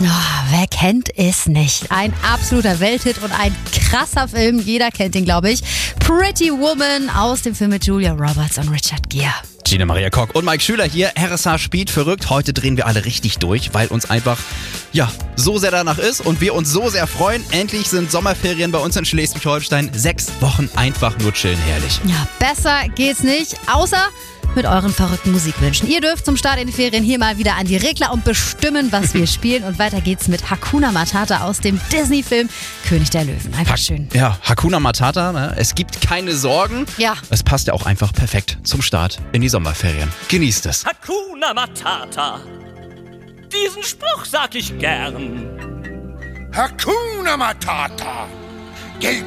Oh, wer kennt es nicht? Ein absoluter Welthit und ein krasser Film. Jeder kennt ihn, glaube ich. Pretty Woman aus dem Film mit Julia Roberts und Richard Gere. Gina Maria Kock und Mike Schüler hier. RSH Speed verrückt. Heute drehen wir alle richtig durch, weil uns einfach, so sehr danach ist und wir uns so sehr freuen. Endlich sind Sommerferien bei uns in Schleswig-Holstein. 6 Wochen einfach nur chillen, herrlich. Ja, besser geht's nicht, außer mit euren verrückten Musikwünschen. Ihr dürft zum Start in die Ferien hier mal wieder an die Regler und bestimmen, was wir spielen. Und weiter geht's mit Hakuna Matata aus dem Disney-Film König der Löwen. Einfach schön. Ja, Hakuna Matata, ne? Es gibt keine Sorgen. Ja. Es passt ja auch einfach perfekt zum Start in die Sommerferien. Genießt es. Hakuna Matata. Diesen Spruch sag ich gern. Hakuna Matata.